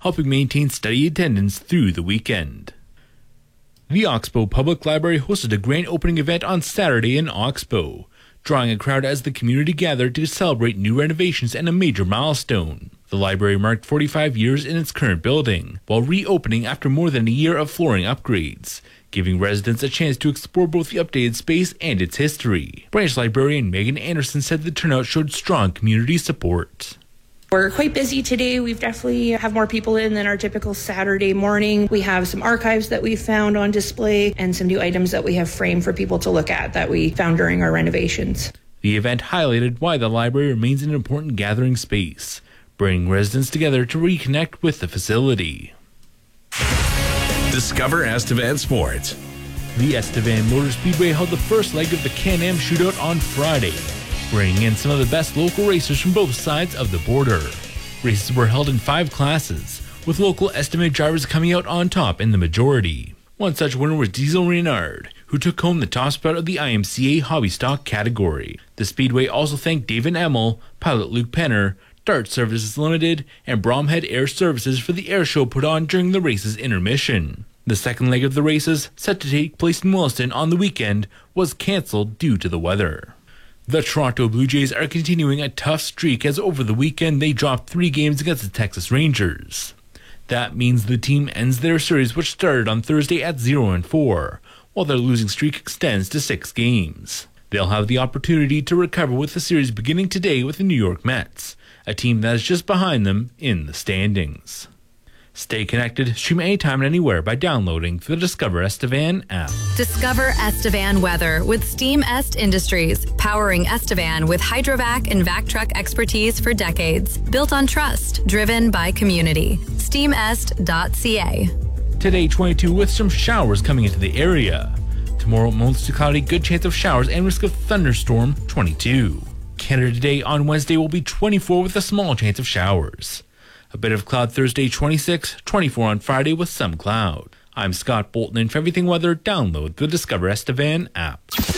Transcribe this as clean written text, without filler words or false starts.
helping maintain steady attendance through the weekend. The Oxbow Public Library hosted a grand opening event on Saturday in Oxbow, drawing a crowd as the community gathered to celebrate new renovations and a major milestone. The library marked 45 years in its current building, while reopening after more than a year of flooring upgrades, giving residents a chance to explore both the updated space and its history. Branch librarian Megan Anderson said the turnout showed strong community support. We're quite busy today. We've definitely have more people in than our typical Saturday morning. We have some archives that we found on display and some new items that we have framed for people to look at that we found during our renovations. The event highlighted why the library remains an important gathering space, bringing residents together to reconnect with the facility. Discover Estevan Sports. The Estevan Motor Speedway held the first leg of the Can-Am Shootout on Friday, bringing in some of the best local racers from both sides of the border. Races were held in 5 classes, with local estimate drivers coming out on top in the majority. One such winner was Diesel Reynard, who took home the top spot of the IMCA Hobby Stock category. The Speedway also thanked David Emmel, pilot Luke Penner, Dart Services Limited, and Bromhead Air Services for the air show put on during the race's intermission. The second leg of the races, set to take place in Williston on the weekend, was cancelled due to the weather. The Toronto Blue Jays are continuing a tough streak as over the weekend they dropped 3 games against the Texas Rangers. That means the team ends their series, which started on Thursday at 0-4, while their losing streak extends to 6 games. They'll have the opportunity to recover with the series beginning today with the New York Mets, a team that is just behind them in the standings. Stay connected, stream anytime and anywhere by downloading the Discover Estevan app. Discover Estevan weather with Steam Est Industries, powering Estevan with hydrovac and vac truck expertise for decades. Built on trust, driven by community. steamest.ca. Today, 22 with some showers coming into the area. Tomorrow, mostly cloudy, good chance of showers and risk of thunderstorm, 22. Canada today on Wednesday will be 24 with a small chance of showers. A bit of cloud Thursday, 26, 24 on Friday with some cloud. I'm Scott Bolton, and for everything weather, download the Discover Estevan app.